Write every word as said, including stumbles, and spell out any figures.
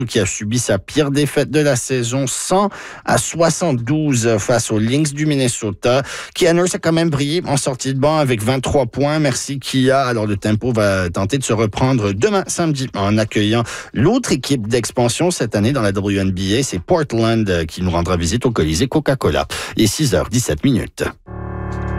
qui a subi sa pire défaite de la saison, cent à soixante-douze face aux Lynx du Minnesota. Kia Nurse a quand même brillé en sortie de banc avec vingt-trois points. Merci Kia. Alors le Tempo va tenter de se reprendre demain samedi en accueillant l'autre équipe d'expansion cette année dans la W N B A. C'est Portland qui nous rendra visite au Colisée Coca-Cola. Il est six heures dix-sept minutes.